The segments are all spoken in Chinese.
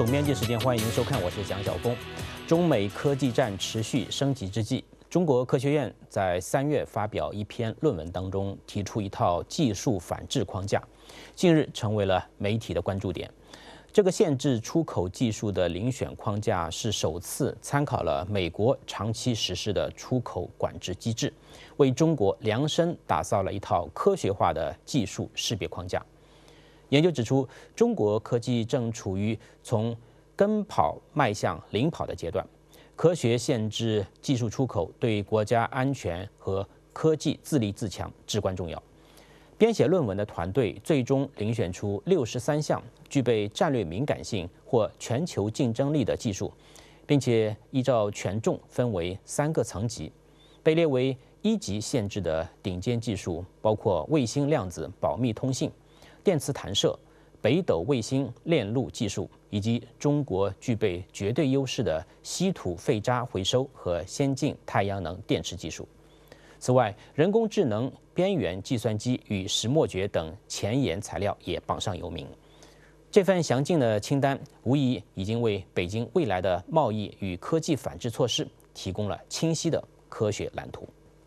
总编辑时间，欢迎您收看，我是蒋晓峰。中美科技战持续升级之际，中国科学院在3月发表一篇论文当中，提出一套技术反制框架，近日成为了媒体的关注点。这个限制出口技术的遴选框架是首次参考了美国长期实施的出口管制机制，为中国量身打造了一套科学化的技术识别框架。研究指出，中国科技正处于从跟跑迈向领跑的阶段，科学限制技术出口对国家安全和科技自立自强至关重要。编写论文的团队最终遴选出63项具备战略敏感性或全球竞争力的技术，并且依照权重分为3个层级。被列为1级限制的顶尖技术包括卫星量子保密通信、电磁弹射、北斗卫星链路技术，以及中国具备绝对优势的稀土废渣回收和先进太阳能电池技术。此外，人工智能、边缘计算机与石墨珏等前沿材料也榜上有名。这份详尽的清单无疑已经为北京未来的贸易与科技反制措施提供了清晰的科学蓝图。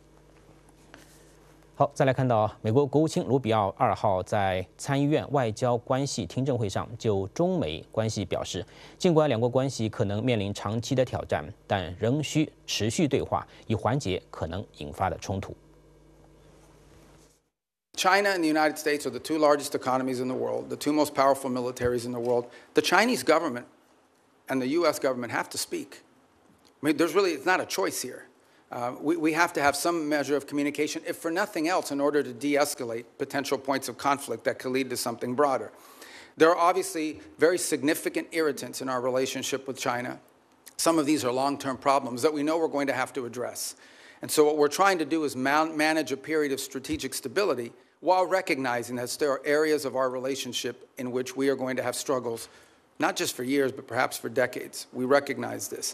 好，再来看到美国国务卿卢比奥2号在参议院外交关系听证会上就中美关系表示，尽管两国关系可能面临长期的挑战，但仍需持续对话，以缓解可能引发的冲突。 China and the United States are the two largest economies in the world, the two most powerful militaries in the world. The Chinese government and the U.S. government have to speak. I mean, it's not a choice here. We have to have some measure of communication, if for nothing else, in order to de-escalate potential points of conflict that could lead to something broader. There are obviously very significant irritants in our relationship with China. Some of these are long-term problems that we know we're going to have to address. And so what we're trying to do is manage a period of strategic stability while recognizing that there are areas of our relationship in which we are going to have struggles, not just for years, but perhaps for decades. We recognize this.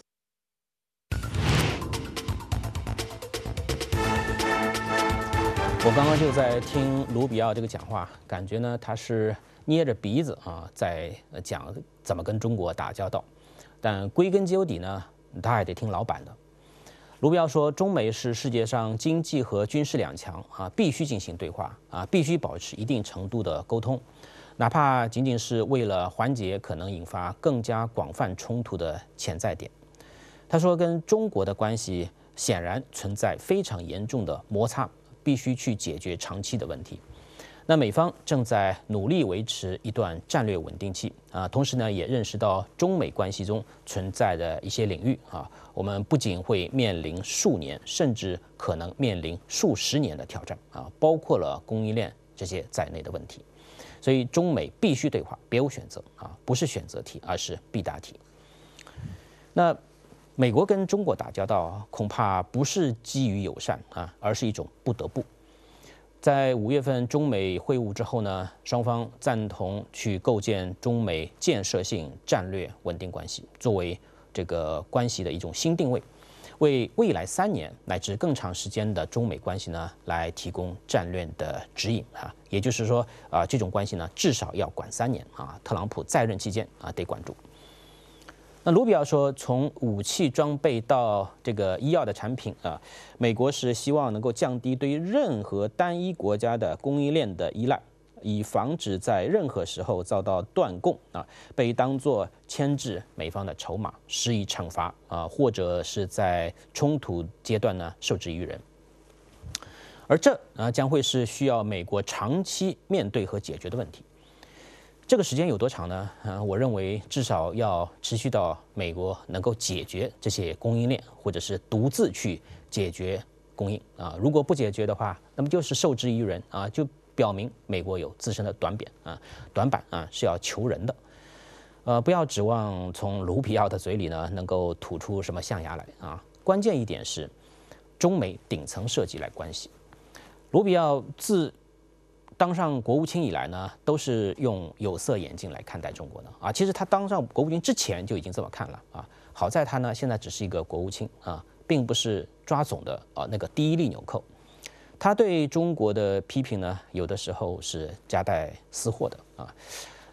我刚刚就在听卢比奥这个讲话，感觉呢他是捏着鼻子在讲怎么跟中国打交道，但归根究底呢，他还得听老板的。卢比奥说，中美是世界上经济和军事两强必须进行对话必须保持一定程度的沟通，哪怕仅仅是为了缓解可能引发更加广泛冲突的潜在点。他说，跟中国的关系显然存在非常严重的摩擦，必须去解决长期的问题。那美方正在努力维持一段战略稳定期同时呢，也认识到中美关系中存在的一些领域我们不仅会面临数年，甚至可能面临数十年的挑战包括了供应链这些在内的问题。所以中美必须对话，别无选择不是选择题，而是必答题。那美国跟中国打交道恐怕不是基于友善而是一种不得不。在5月份中美会晤之后呢，双方赞同去构建中美建设性战略稳定关系，作为这个关系的一种新定位，为未来3年乃至更长时间的中美关系呢来提供战略的指引也就是说这种关系呢至少要管3年特朗普在任期间得管住。那卢比奥说，从武器装备到这个医药的产品美国是希望能够降低对于任何单一国家的供应链的依赖，以防止在任何时候遭到断供被当作牵制美方的筹码，施以惩罚或者是在冲突阶段呢受制于人。而这将会是需要美国长期面对和解决的问题。这个时间有多长呢？我认为至少要持续到美国能够解决这些供应链，或者是独自去解决供应如果不解决的话，那么就是受制于人就表明美国有自身的短板是要求人的。不要指望从卢比奥的嘴里呢能够吐出什么象牙来关键一点是中美顶层设计来关系。卢比奥自当上国务卿以来呢，都是用有色眼镜来看待中国的其实他当上国务卿之前就已经这么看了好在他呢现在只是一个国务卿并不是抓总的那个第一粒纽扣。他对中国的批评呢，有的时候是夹带私货的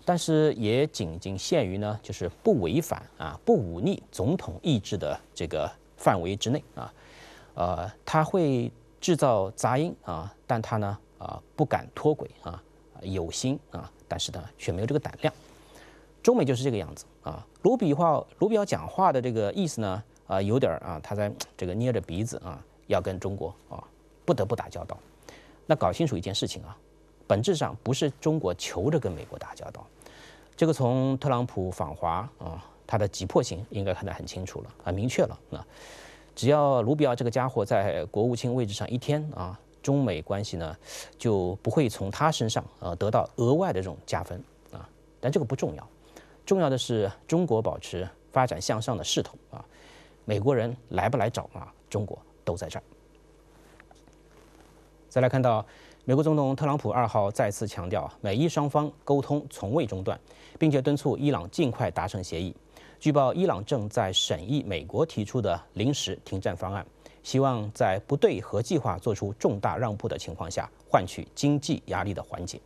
但是也仅限于呢，就是不违反不忤逆总统意志的这个范围之内他会制造杂音但他呢不敢脱轨有心但是呢却没有这个胆量。中美就是这个样子卢比奥讲话的这个意思呢有点他在这个捏着鼻子要跟中国不得不打交道。那搞清楚一件事情本质上不是中国求着跟美国打交道，这个从特朗普访华他的急迫性应该看得很清楚了很明确了只要卢比奥这个家伙在国务卿位置上一天中美关系呢就不会从他身上得到额外的这种加分但这个不重要，重要的是中国保持发展向上的势头美国人来不来找中国都在这儿。再来看到美国总统特朗普2号再次强调，美伊双方沟通从未中断，并且敦促伊朗尽快达成协议。据报，伊朗正在审议美国提出的临时停战方案，希望在不对核计划做出重大让步的情况下，换取经济压力的缓解。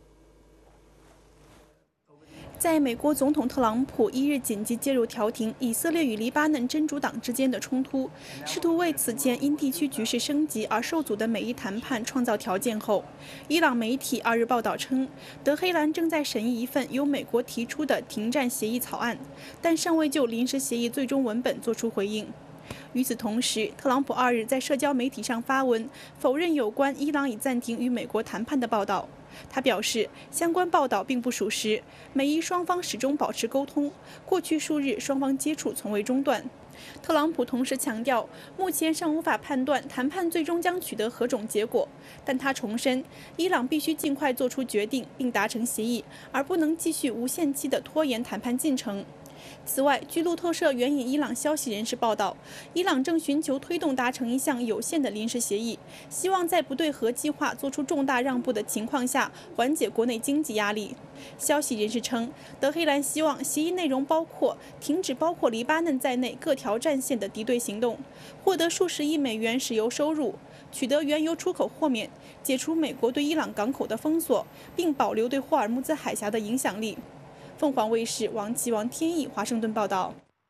在美国总统特朗普1日紧急介入调停以色列与黎巴嫩真主党之间的冲突，试图为此前因地区局势升级而受阻的美伊谈判创造条件后，伊朗媒体2日报道称，德黑兰正在审议一份由美国提出的停战协议草案，但尚未就临时协议最终文本作出回应。与此同时，特朗普2日在社交媒体上发文否认有关伊朗已暂停与美国谈判的报道。他表示，相关报道并不属实，美伊双方始终保持沟通，过去数日双方接触从未中断。特朗普同时强调，目前尚无法判断谈判最终将取得何种结果，但他重申，伊朗必须尽快做出决定并达成协议，而不能继续无限期地拖延谈判进程。此外，据路透社援引伊朗消息人士报道，伊朗正寻求推动达成一项有限的临时协议，希望在不对核计划做出重大让步的情况下，缓解国内经济压力。消息人士称，德黑兰希望协议内容包括停止包括黎巴嫩在内各条战线的敌对行动，获得数十亿美元石油收入，取得原油出口豁免，解除美国对伊朗港口的封锁，并保留对霍尔木兹海峡的影响力。凤凰卫视王琦、王天意华盛顿报道。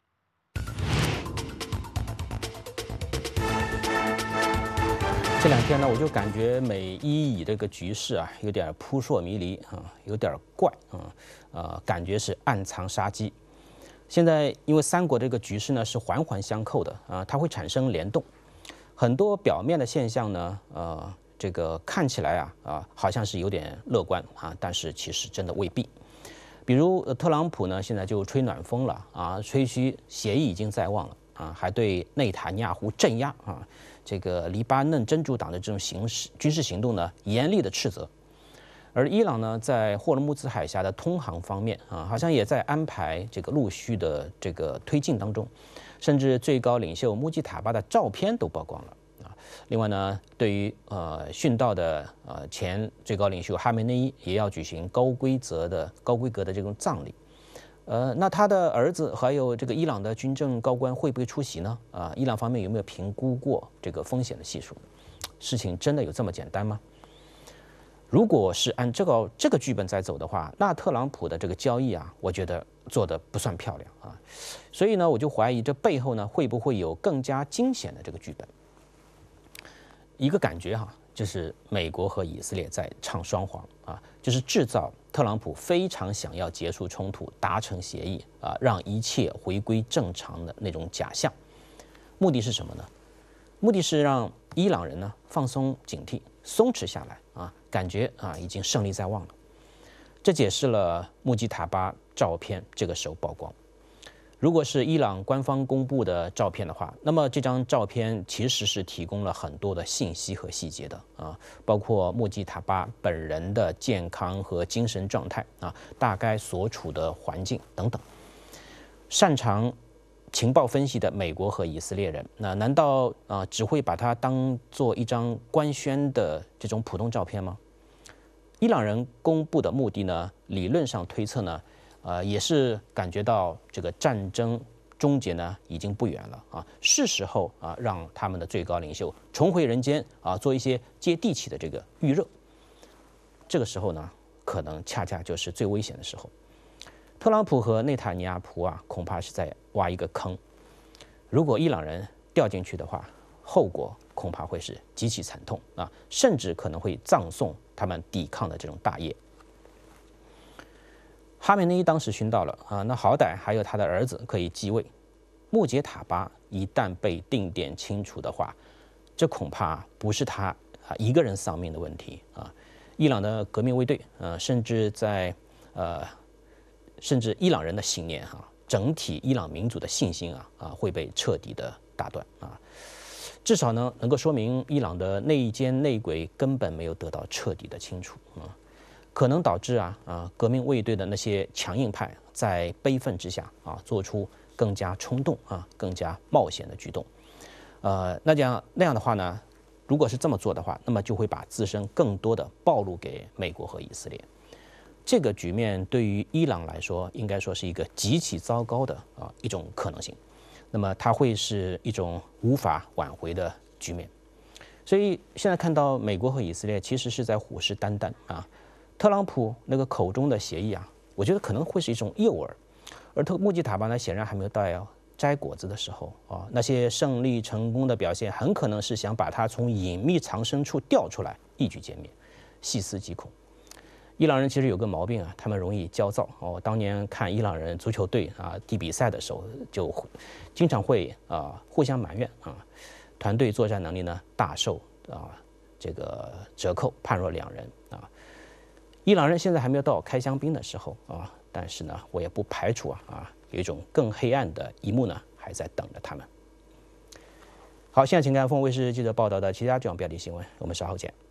这2天呢，我就感觉美伊以这个局势有点扑朔迷离有点怪感觉是暗藏杀机。现在因为3国这个局势呢是环环相扣的它会产生联动，很多表面的现象呢这个看起来好像是有点乐观但是其实真的未必。比如特朗普呢，现在就吹暖风了吹嘘协议已经在望了还对内塔尼亚胡镇压这个黎巴嫩真主党的这种军事行动呢严厉的斥责。而伊朗呢，在霍尔木兹海峡的通航方面好像也在安排这个陆续的这个推进当中，甚至最高领袖穆基塔巴的照片都曝光了。另外呢，对于殉道的前最高领袖哈梅内伊也要举行高规格的这种葬礼。那他的儿子还有这个伊朗的军政高官会不会出席呢？伊朗方面有没有评估过这个风险的系数？事情真的有这么简单吗？如果是按这个剧本在走的话，那特朗普的这个交易我觉得做得不算漂亮所以呢，我就怀疑这背后呢会不会有更加惊险的这个剧本？一个感觉就是美国和以色列在唱双簧就是制造特朗普非常想要结束冲突、达成协议让一切回归正常的那种假象。目的是什么呢？目的是让伊朗人呢放松警惕，松弛下来感觉已经胜利在望了。这解释了穆基塔巴照片这个时候曝光。如果是伊朗官方公布的照片的话，那么这张照片其实是提供了很多的信息和细节的包括穆基塔巴本人的健康和精神状态大概所处的环境等等。擅长情报分析的美国和以色列人，那难道只会把它当做一张官宣的这种普通照片吗？伊朗人公布的目的呢，理论上推测呢也是感觉到这个战争终结呢已经不远了是时候让他们的最高领袖重回人间做一些接地气的这个预热。这个时候呢，可能恰恰就是最危险的时候。 特朗普和内塔尼亚胡恐怕是在挖一个坑。如果伊朗人掉进去的话，后果恐怕会是极其惨痛甚至可能会葬送他们抵抗的这种大业。哈梅内伊当时寻到了那好歹还有他的儿子可以继位。穆杰塔巴一旦被定点清除的话，这恐怕不是他一个人丧命的问题伊朗的革命卫队甚至伊朗人的信念整体伊朗民族的信心会被彻底的打断至少呢能够说明伊朗的内奸内鬼根本没有得到彻底的清除可能导致革命卫队的那些强硬派在悲愤之下做出更加冲动更加冒险的举动那样的话呢，如果是这么做的话，那么就会把自身更多的暴露给美国和以色列。这个局面对于伊朗来说，应该说是一个极其糟糕的一种可能性。那么它会是一种无法挽回的局面。所以现在看到美国和以色列其实是在虎视眈眈特朗普那个口中的协议我觉得可能会是一种诱饵，而穆吉塔巴呢，显然还没有到要摘果子的时候那些胜利成功的表现，很可能是想把他从隐秘藏身处调出来，一举歼灭，细思极恐。伊朗人其实有个毛病他们容易焦躁当年看伊朗人足球队踢比赛的时候，就经常会互相埋怨团队作战能力呢大受这个折扣，判若两人伊朗人现在还没有到开香槟的时候但是呢，我也不排除有一种更黑暗的一幕呢，还在等着他们。好，现在请看凤卫视记者报道的其他重要标题新闻，我们稍后见。